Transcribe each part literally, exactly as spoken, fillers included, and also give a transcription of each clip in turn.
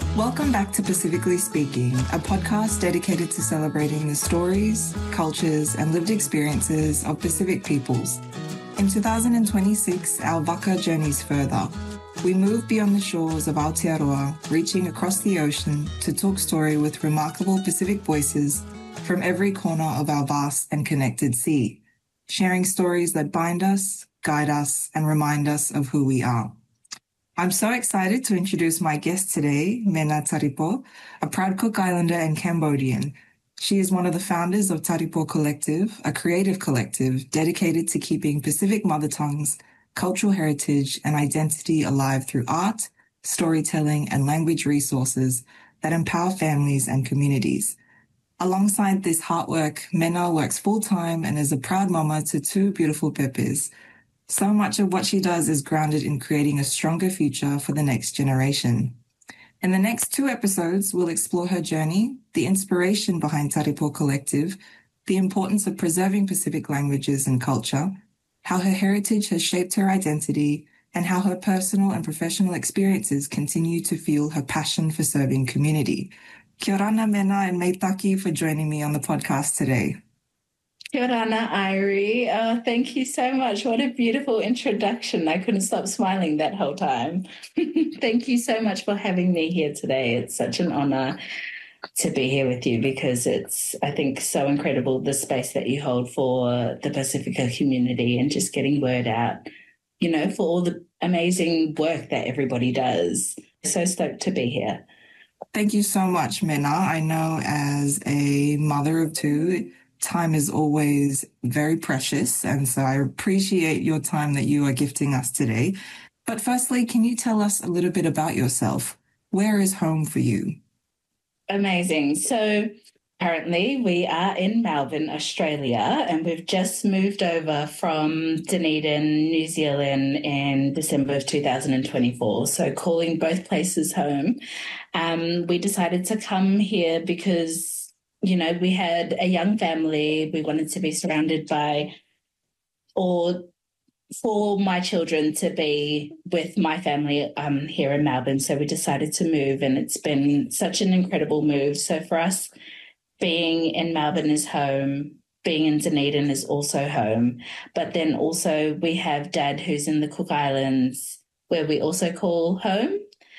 Welcome back to Pacifically Speaking, a podcast dedicated to celebrating the stories, cultures, and lived experiences of Pacific peoples. In two thousand twenty-six, our Waka journeys further. We move beyond the shores of Aotearoa, reaching across the ocean to talk story with remarkable Pacific voices from every corner of our vast and connected sea, sharing stories that bind us, guide us, and remind us of who we are. I'm so excited to introduce my guest today, Mena Taripo, a proud Cook Islander and Cambodian. She is one of the founders of Taripo Collective, a creative collective dedicated to keeping Pacific mother tongues, cultural heritage, and identity alive through art, storytelling, and language resources that empower families and communities. Alongside this hard work, Mena works full-time and is a proud mama to two beautiful pepes. So much of what she does is grounded in creating a stronger future for the next generation. In the next two episodes, we'll explore her journey, the inspiration behind Taripo Collective, the importance of preserving Pacific languages and culture, how her heritage has shaped her identity, and how her personal and professional experiences continue to fuel her passion for serving community. Kia ora, Mena, and meitaki for joining me on the podcast today. Kia ora, Irie. Oh, thank you so much. What a beautiful introduction. I couldn't stop smiling that whole time. Thank you so much for having me here today. It's such an honor to be here with you because it's, I think, so incredible the space that you hold for the Pacifica community and just getting word out, you know, for all the amazing work that everybody does. So stoked to be here. Thank you so much, Mena. I know as a mother of two, time is always very precious, and so I appreciate your time that you are gifting us today. But firstly, can you tell us a little bit about yourself? Where is home for you? Amazing. So currently we are in Melbourne, Australia, and we've just moved over from Dunedin, New Zealand in December of two thousand twenty-four. So calling both places home. Um, we decided to come here because you know, we had a young family. We wanted to be surrounded by, or for my children to be with my family um, here in Melbourne. So we decided to move, and it's been such an incredible move. So for us, being in Melbourne is home, being in Dunedin is also home. But then also we have Dad, who's in the Cook Islands, where we also call home.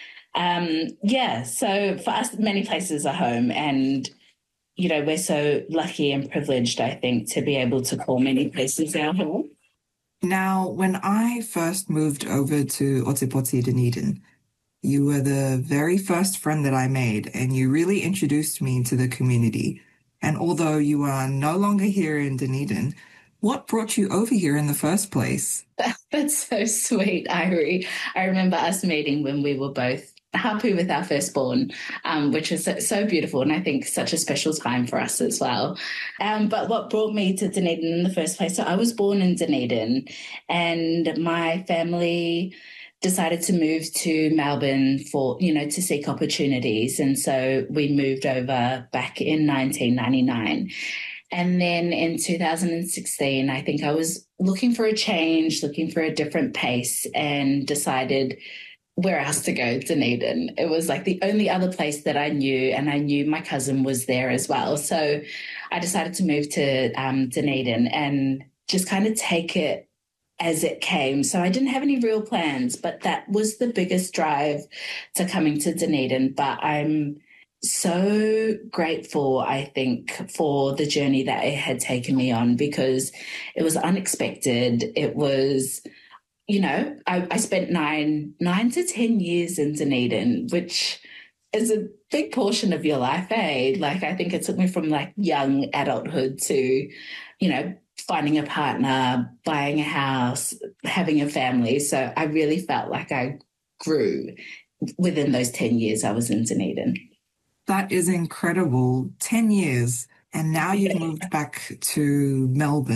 Um, yeah, so for us, many places are home, and you know, we're so lucky and privileged, I think, to be able to call many places our home. Now, when I first moved over to Otepoti, Dunedin, you were the very first friend that I made, and you really introduced me to the community. And although you are no longer here in Dunedin, what brought you over here in the first place? That's so sweet, Irie. I remember us meeting when we were both happy with our firstborn, um, which was so, so beautiful, and I think such a special time for us as well. Um, but what brought me to Dunedin in the first place, so I was born in Dunedin, and my family decided to move to Melbourne for, you know, to seek opportunities. And so we moved over back in nineteen ninety-nine. And then in two thousand sixteen, I think I was looking for a change, looking for a different pace, and decided where else to go, Dunedin. It was like the only other place that I knew, and I knew my cousin was there as well. So I decided to move to um, Dunedin and just kind of take it as it came. So I didn't have any real plans, but that was the biggest drive to coming to Dunedin. But I'm so grateful, I think, for the journey that it had taken me on, because it was unexpected. It was, you know, I, I spent nine, nine to ten years in Dunedin, which is a big portion of your life, eh? Like, I think it took me from like young adulthood to, you know, finding a partner, buying a house, having a family. So I really felt like I grew within those ten years I was in Dunedin. That is incredible. ten years. And now you've moved back to Melbourne.